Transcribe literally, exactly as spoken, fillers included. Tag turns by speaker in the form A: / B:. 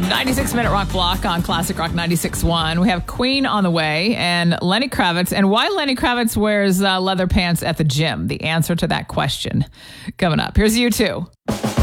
A: ninety-six minute rock block on Classic Rock ninety-six point one. We have Queen on the way and Lenny Kravitz. And why Lenny Kravitz wears uh, leather pants at the gym? The answer to that question coming up. Here's U two.